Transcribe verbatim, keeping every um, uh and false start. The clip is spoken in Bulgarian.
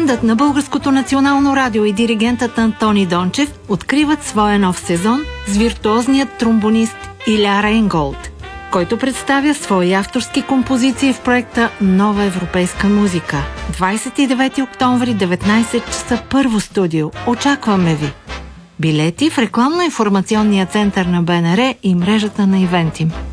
Бендът на Българското национално радио и диригентът Антони Дончев откриват своя нов сезон с виртуозният тромбонист Иля Рейнголд, който представя свои авторски композиции в проекта Нова европейска музика. двадесет и девети октомври, деветнадесет часа, първо студио. Очакваме ви! Билети в рекламно-информационния център на БНР и мрежата на Ивентим.